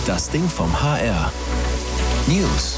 Das Ding vom HR. News.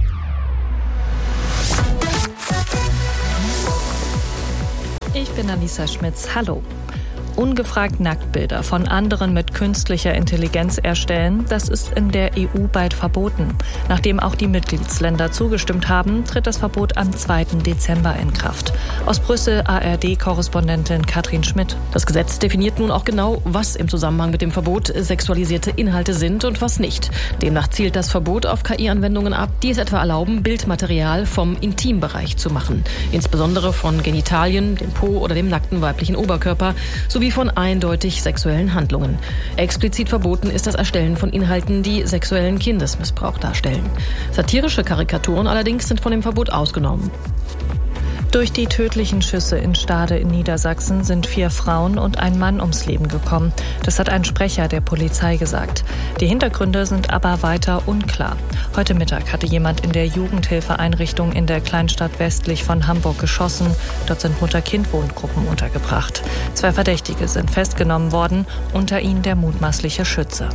Ich bin Alisa Schmitz. Hallo. Ungefragt Nacktbilder von anderen mit künstlicher Intelligenz erstellen, das ist in der EU bald verboten. Nachdem auch die Mitgliedsländer zugestimmt haben, tritt das Verbot am 2. Dezember in Kraft. Aus Brüssel ARD-Korrespondentin Katrin Schmidt. Das Gesetz definiert nun auch genau, was im Zusammenhang mit dem Verbot sexualisierte Inhalte sind und was nicht. Demnach zielt das Verbot auf KI-Anwendungen ab, die es etwa erlauben, Bildmaterial vom Intimbereich zu machen. Insbesondere von Genitalien, dem Po oder dem nackten weiblichen Oberkörper sowie von eindeutig sexuellen Handlungen. Explizit verboten ist das Erstellen von Inhalten, die sexuellen Kindesmissbrauch darstellen. Satirische Karikaturen allerdings sind von dem Verbot ausgenommen. Durch die tödlichen Schüsse in Stade in Niedersachsen sind 4 Frauen und ein Mann ums Leben gekommen. Das hat ein Sprecher der Polizei gesagt. Die Hintergründe sind aber weiter unklar. Heute Mittag hatte jemand in der Jugendhilfeeinrichtung in der Kleinstadt westlich von Hamburg geschossen. Dort sind Mutter-Kind-Wohngruppen untergebracht. 2 Verdächtige sind festgenommen worden, unter ihnen der mutmaßliche Schütze.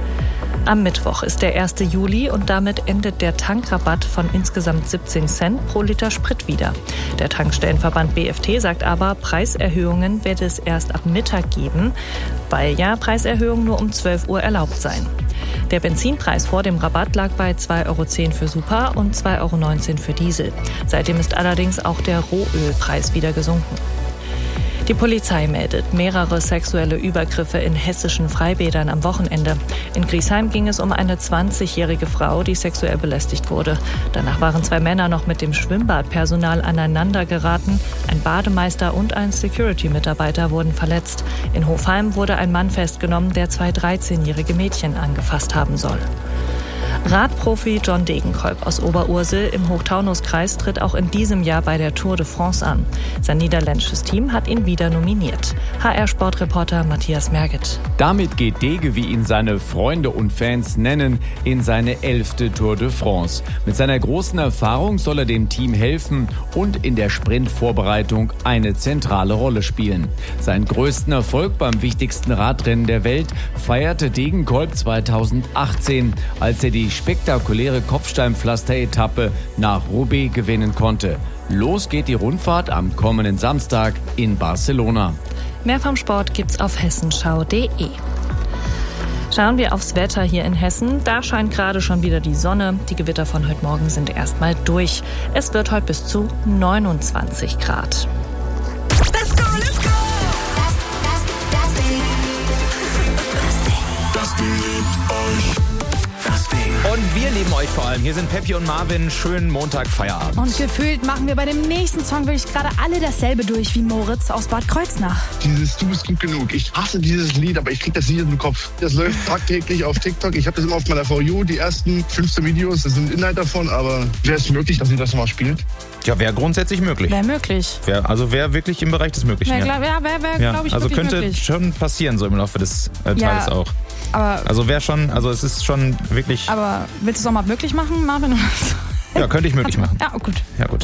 Am Mittwoch ist der 1. Juli und damit endet der Tankrabatt von insgesamt 17 Cent pro Liter Sprit wieder. Der Tankstellenverband BFT sagt aber, Preiserhöhungen werde es erst ab Mittag geben, weil ja Preiserhöhungen nur um 12 Uhr erlaubt seien. Der Benzinpreis vor dem Rabatt lag bei 2,10 € für Super und 2,19 € für Diesel. Seitdem ist allerdings auch der Rohölpreis wieder gesunken. Die Polizei meldet mehrere sexuelle Übergriffe in hessischen Freibädern am Wochenende. In Griesheim ging es um eine 20-jährige Frau, die sexuell belästigt wurde. Danach waren 2 Männer noch mit dem Schwimmbadpersonal aneinander geraten. Ein Bademeister und ein Security-Mitarbeiter wurden verletzt. In Hofheim wurde ein Mann festgenommen, der 2 13-jährige Mädchen angefasst haben soll. Radprofi John Degenkolb aus Oberursel im Hochtaunuskreis tritt auch in diesem Jahr bei der Tour de France an. Sein niederländisches Team hat ihn wieder nominiert. HR-Sportreporter Matthias Merget. Damit geht Dege, wie ihn seine Freunde und Fans nennen, in seine 11. Tour de France. Mit seiner großen Erfahrung soll er dem Team helfen und in der Sprintvorbereitung eine zentrale Rolle spielen. Seinen größten Erfolg beim wichtigsten Radrennen der Welt feierte Degenkolb 2018, als er die spektakuläre Kopfsteinpflaster-Etappe nach Roubaix gewinnen konnte. Los geht die Rundfahrt am kommenden Samstag in Barcelona. Mehr vom Sport gibt's auf hessenschau.de. Schauen wir aufs Wetter hier in Hessen. Da scheint gerade schon wieder die Sonne. Die Gewitter von heute Morgen sind erstmal durch. Es wird heute bis zu 29 Grad. Let's go, let's go! Das Ding liebt euch. Das Ding. Und wir lieben euch vor allem. Hier sind Peppi und Marvin. Schönen Montag, Feierabend. Und gefühlt machen wir bei dem nächsten Song wirklich gerade alle dasselbe durch wie Moritz aus Bad Kreuznach. Dieses Du bist gut genug. Ich hasse dieses Lied, aber ich krieg das Lied in den Kopf. Das läuft tagtäglich auf TikTok. Ich habe das immer auf meiner For You. Die ersten 15 Videos, das sind Inhalt davon. Aber wäre es möglich, dass ihr das nochmal spielt? Ja, wäre grundsätzlich möglich. Wäre möglich. Wäre wirklich im Bereich des Möglichen. Wäre, glaube ich, also wirklich könnte möglich. schon passieren, so im Laufe des Tages auch. Aber, Also es ist schon wirklich... aber willst du es auch mal möglich machen, Marvin? Ja, könnte ich möglich machen. Ja, gut. Ja, gut.